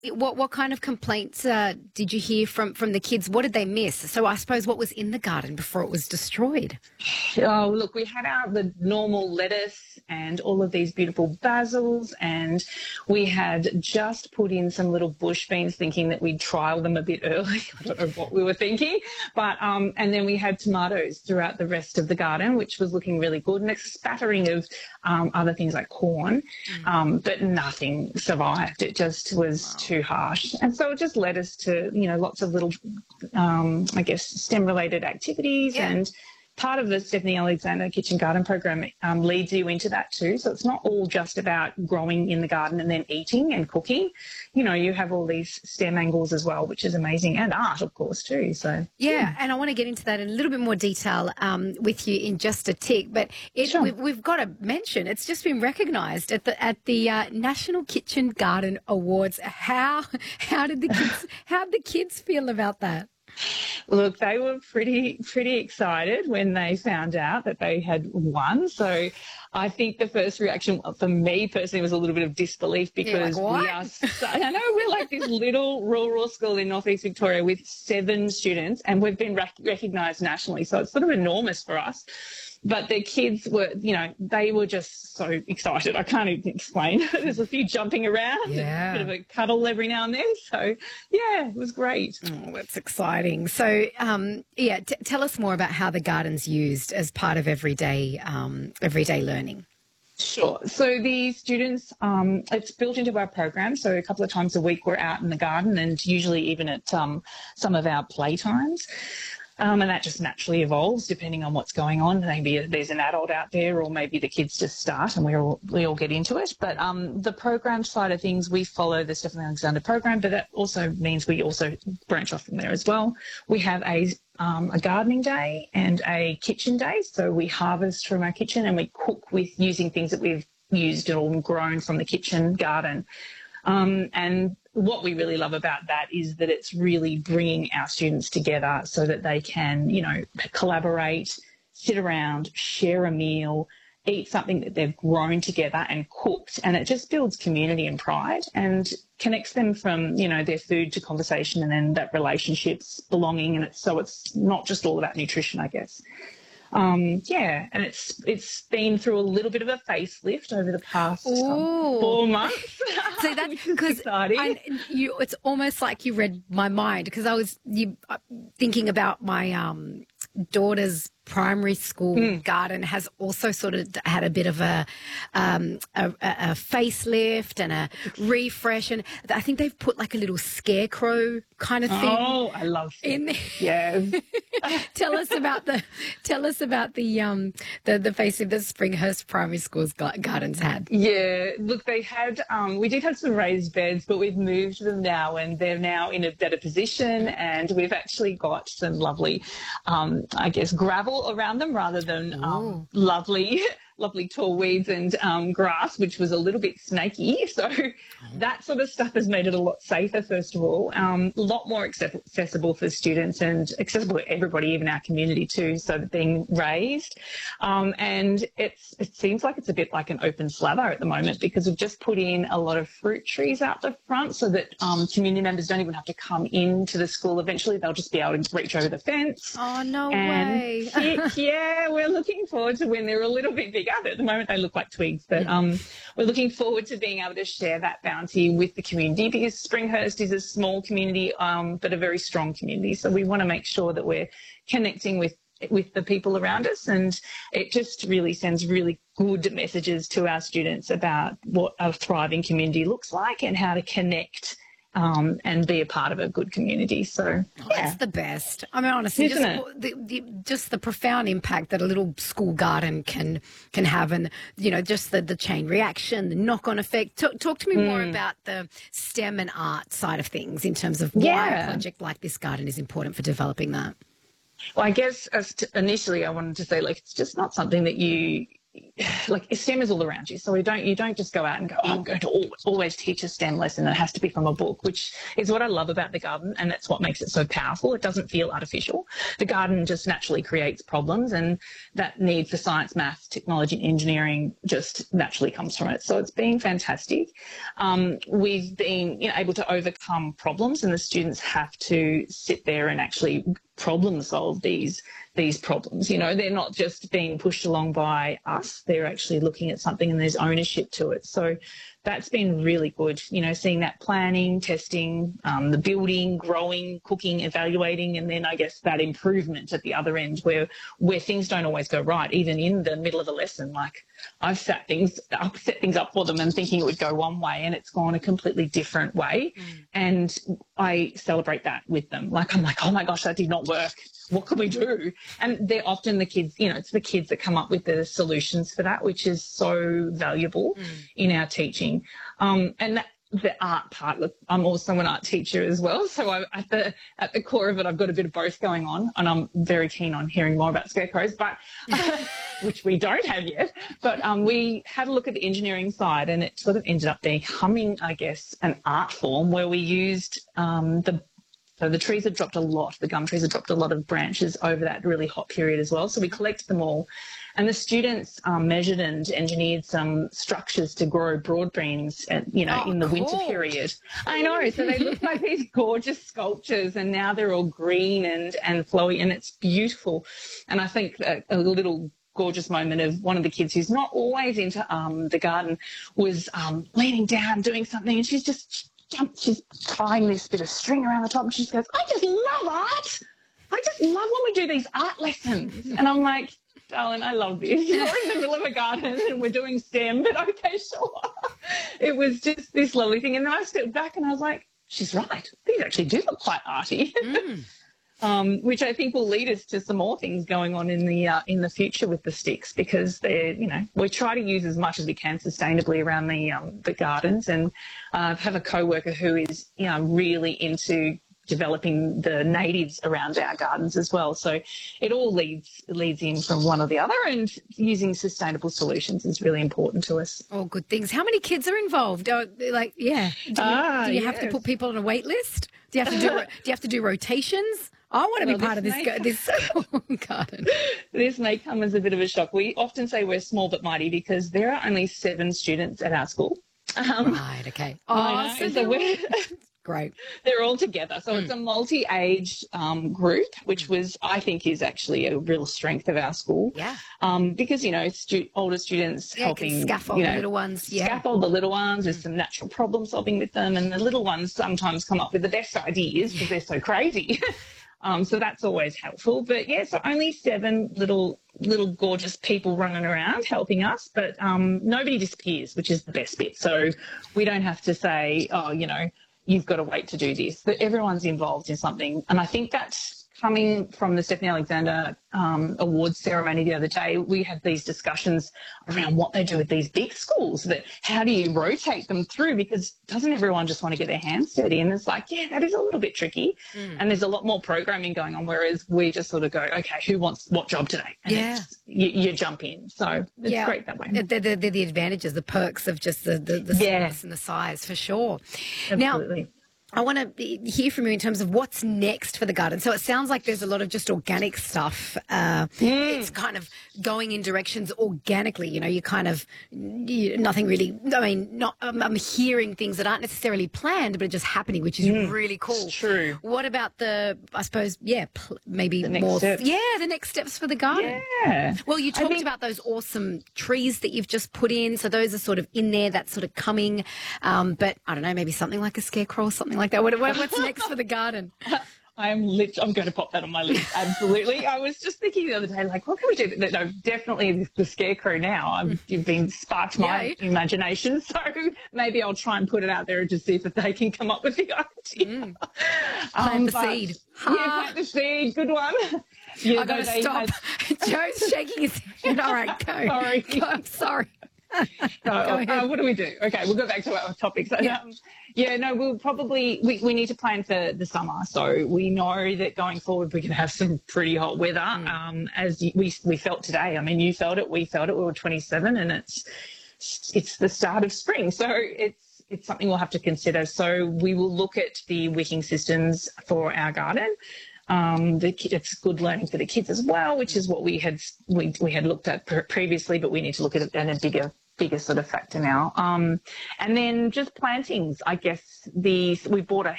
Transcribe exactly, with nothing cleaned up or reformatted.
what what kind of complaints uh, did you hear from, from the kids? What did they miss? So I suppose what was in the garden before it was destroyed? Oh, look, we had our the normal lettuce and all of these beautiful basils, and we had just put in some little bush beans, thinking that we'd trial them a bit early. I don't know what we were thinking, but um, and then we had tomatoes throughout the rest of the garden, which was looking really good, and a spattering of um, other things like corn, mm. um, but nothing survived. It just was wow. too harsh, and so it just led us to you know lots of little, um, I guess, STEM-related activities yeah. and. Part of the Stephanie Alexander Kitchen Garden program um, leads you into that too. So it's not all just about growing in the garden and then eating and cooking. You know, you have all these STEM angles as well, which is amazing, and art, of course, too. So yeah, yeah. And I want to get into that in a little bit more detail um, with you in just a tick. But it, sure. we've, we've got to mention it's just been recognised at the at the uh, National Kitchen Garden Awards. How how did the kids how did the kids feel about that? Look, they were pretty pretty excited when they found out that they had won. So I think the first reaction for me personally was a little bit of disbelief because like, we are so, I know we're like this little rural school in northeast Victoria with seven students, and we've been rec- recognised nationally. So it's sort of enormous for us. But the kids were, you know, they were just so excited. I can't even explain. There's a few jumping around, yeah. a bit of a cuddle every now and then. So, yeah, it was great. Oh, that's exciting. So, um, yeah, t- tell us more about how the garden's used as part of everyday um, everyday learning. Sure. So the students, um, it's built into our program. So a couple of times a week we're out in the garden, and usually even at um, some of our playtimes. Um, and that just naturally evolves depending on what's going on. Maybe there's an adult out there, or maybe the kids just start and we all, we all get into it. But um, the program side of things, we follow the Stephanie Alexander program, but that also means we also branch off from there as well. We have a, um, a gardening day and a kitchen day. So we harvest from our kitchen and we cook with using things that we've used or grown from the kitchen garden. Um, and what we really love about that is that it's really bringing our students together so that they can, you know, collaborate, sit around, share a meal, eat something that they've grown together and cooked. And it just builds community and pride and connects them from, you know, their food to conversation, and then that relationships, belonging. And it's, so it's not just all about nutrition, I guess. Um, yeah, and it's it's been through a little bit of a facelift over the past um, four months. So that's because you, it's almost like you read my mind, because I was you, uh, thinking about my um, daughter's primary school mm. garden has also sort of had a bit of a, um, a, a facelift and a refresh, and I think they've put like a little scarecrow kind of thing. Oh, I love it. In there. Yes. tell us about the tell us about the um the the facelift that Springhurst Primary School's gardens had. Yeah, look, they had um we did have some raised beds, but we've moved them now, and they're now in a better position, and we've actually got some lovely, um I guess, gravel around them rather than um, lovely, lovely tall weeds and um, grass, which was a little bit snaky. So that sort of stuff has made it a lot safer, first of all, um, a lot more accessible for students and accessible to everybody, even our community too, so that being raised. Um, and it's it seems like it's a bit like an open slather at the moment, because we've just put in a lot of fruit trees out the front so that um, community members don't even have to come into the school. Eventually they'll just be able to reach over the fence. Oh, no and way. it, yeah, we're looking forward to when they're a little bit bigger. At the moment they look like twigs, but um, we're looking forward to being able to share that bounty with the community, because Springhurst is a small community um, but a very strong community. So we want to make sure that we're connecting with with the people around us, and it just really sends really good messages to our students about what a thriving community looks like and how to connect Um, and be a part of a good community. So, oh, yeah. That's the best. I mean, honestly, Isn't just it? the, the, just the profound impact that a little school garden can can have, and, you know, just the, the chain reaction, the knock-on effect. Talk, talk to me mm. more about the STEM and art side of things in terms of why yeah. a project like this garden is important for developing that. Well, I guess as to initially I wanted to say, like, it's just not something that you like STEM is all around you. So we don't, you don't just go out and go, oh, I'm going to always, always teach a STEM lesson. It has to be from a book, which is what I love about the garden. And that's what makes it so powerful. It doesn't feel artificial. The garden just naturally creates problems, and that need for science, math, technology, and engineering just naturally comes from it. So it's been fantastic. Um, we've been, you know, able to overcome problems, and the students have to sit there and actually problem solve these these problems. You know, they're not just being pushed along by us, they're actually looking at something and there's ownership to it. So that's been really good, you know, seeing that planning, testing, um, the building, growing, cooking, evaluating, and then I guess that improvement at the other end where where things don't always go right, even in the middle of a lesson. Like I've set things I've set things up for them and thinking it would go one way and it's gone a completely different way. Mm. And I celebrate that with them. Like I'm like, oh my gosh, that did not work. What can we do? And they're often the kids, you know, it's the kids that come up with the solutions for that, which is so valuable mm. in our teaching. Um, and that, the art part, look, I'm also an art teacher as well. So I, at the at the core of it, I've got a bit of both going on, and I'm very keen on hearing more about scarecrows, but which we don't have yet. But um, we had a look at the engineering side, and it sort of ended up becoming, I guess, an art form where we used um, the So the trees had dropped a lot, the gum trees had dropped a lot of branches over that really hot period as well. So we collected them all. And the students um, measured and engineered some structures to grow broad beans, at, you know, oh, in the cool. winter period. I know. So they look like these gorgeous sculptures, and now they're all green and, and flowy, and it's beautiful. And I think a, a little gorgeous moment of one of the kids who's not always into um, the garden was um, leaning down, doing something, and she's just... Jump, she's tying this bit of string around the top, and she just goes, I just love art. I just love when we do these art lessons. And I'm like, darling, I love this. You're in the middle of a garden and we're doing STEM, but okay, sure. It was just this lovely thing. And then I stepped back and I was like, she's right. These actually do look quite arty. Mm. Um, which I think will lead us to some more things going on in the uh, in the future with the sticks, because they're, you know, we try to use as much as we can sustainably around the um, the gardens, and uh, have a co-worker who is, you know, really into developing the natives around our gardens as well. So it all leads leads in from one or the other, and using sustainable solutions is really important to us. All good things. How many kids are involved? Oh, like, yeah. Do you, ah, do you yes. have to put people on a wait list? Do you have to do do you have to do rotations? I want to well, be part this of this, may, this garden. This may come as a bit of a shock. We often say we're small but mighty because there are only seven students at our school. Um, right, okay. Oh, so so we're... Great. They're all together. So mm. it's a multi-age um, group, which was, I think, is actually a real strength of our school. Yeah. Um, because, you know, stu- older students yeah, helping. Scaffold you know, the little ones. Yeah. Scaffold the little ones. There's some natural problem solving with them. And the little ones sometimes come up with the best ideas because yeah. they're so crazy. Um, so that's always helpful. But, yeah, so only seven little little gorgeous people running around helping us, but um, nobody disappears, which is the best bit. So we don't have to say, oh, you know, you've got to wait to do this. But everyone's involved in something. And I think that's coming from the Stephanie Alexander um, awards ceremony the other day. We had these discussions around what they do with these big schools, that how do you rotate them through, because doesn't everyone just want to get their hands dirty? And it's like, yeah, that is a little bit tricky. Mm. And there's a lot more programming going on, whereas we just sort of go, okay, who wants what job today? And yeah. You, you jump in. So it's yeah. great that way. They're, they're, they're the advantages, the perks of just the, the, the yeah. size and the size, for sure. Absolutely. Now, I want to hear from you in terms of what's next for the garden. So it sounds like there's a lot of just organic stuff. Uh, mm. It's kind of going in directions organically. You know, you kind of, you, nothing really, I mean, not, um, I'm hearing things that aren't necessarily planned, but are just happening, which is mm. really cool. It's true. What about the, I suppose, yeah, pl- maybe the next more. Steps. Yeah, the next steps for the garden. Yeah. Well, you talked think... about those awesome trees that you've just put in. So those are sort of in there, that's sort of coming. Um, but I don't know, maybe something like a scarecrow or something like that. What, what's next for the garden? I'm lit- I'm going to pop that on my list. Absolutely. I was just thinking the other day, like, what can we do? No, definitely the scarecrow now. I've, you've been sparked my Yay. imagination. So maybe I'll try and put it out there and just see if they can come up with the idea. Mm. Um, Plant the but, seed. Yeah, plant the seed. Good one. Yeah, I've got to stop. Had... Joe's shaking his head. All right, go. Sorry. Go. I'm sorry. So, uh, what do we do? Okay, we'll go back to our topics. Yeah, um, yeah no, we'll probably, we, we need to plan for the summer. So we know that going forward, we can have some pretty hot weather, mm. um, as we, we felt today. I mean, you felt it, we felt it, we were twenty-seven, and it's, it's the start of spring. So it's, it's something we'll have to consider. So we will look at the wicking systems for our garden. Um, the, it's good learning for the kids as well, which is what we had we, we had looked at previously, but we need to look at it in a bigger bigger sort of factor now. Um, and then just plantings, I guess the we bought a